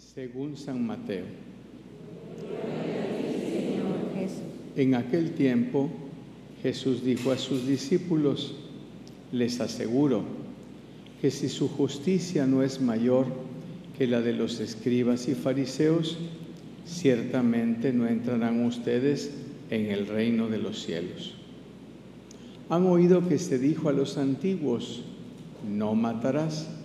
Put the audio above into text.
Según San Mateo. Señor Jesús. En aquel tiempo, Jesús dijo a sus discípulos: les aseguro que si su justicia no es mayor que la de los escribas y fariseos, ciertamente no entrarán ustedes en el reino de los cielos. Han oído que se dijo a los antiguos: no matarás,